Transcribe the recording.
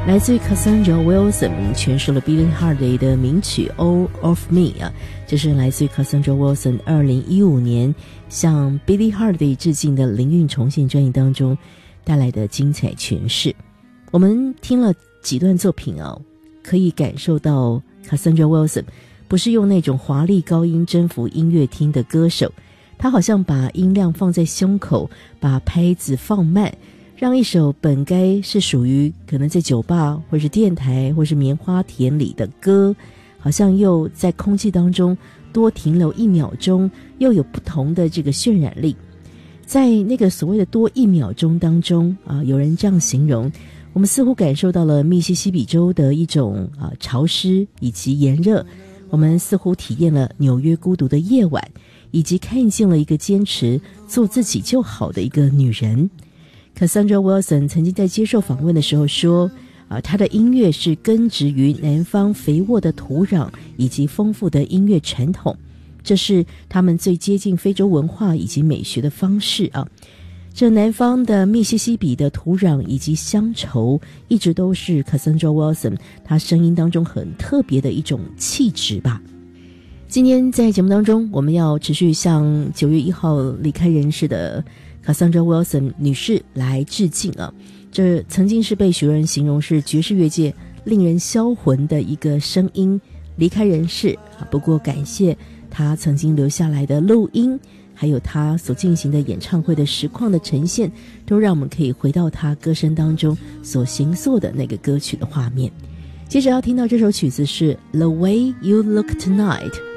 来自于 Cassandra Wilson 诠释了 Billie Holiday 的名曲 All of Me 啊，这是来自于 Cassandra Wilson 2015年向 Billie Holiday 致敬的灵韵重现专辑当中带来的精彩诠释。我们听了几段作品啊，可以感受到 Cassandra Wilson 不是用那种华丽高音征服音乐厅的歌手，他好像把音量放在胸口，把拍子放慢，让一首本该是属于可能在酒吧或是电台或是棉花田里的歌，好像又在空气当中多停留1秒钟，又有不同的这个渲染力。在那个所谓的多1秒钟当中啊，有人这样形容，我们似乎感受到了密西西比州的一种潮湿以及炎热，我们似乎体验了纽约孤独的夜晚，以及看见了一个坚持做自己就好的一个女人。Cassandra Wilson 曾经在接受访问的时候说她的音乐是根植于南方肥沃的土壤以及丰富的音乐传统，这是他们最接近非洲文化以及美学的方式啊。这南方的密西西比的土壤以及乡愁一直都是 Cassandra Wilson 她声音当中很特别的一种气质吧。今天在节目当中，我们要持续向9月1号离开人世的Cassandra Wilson 女士来致敬啊！这曾经是被许多人形容是爵士乐界令人销魂的一个声音，离开人世啊。不过感谢她曾经留下来的录音，还有她所进行的演唱会的实况的呈现，都让我们可以回到她歌声当中所形塑的那个歌曲的画面。接着要听到这首曲子是 The Way You Look Tonight。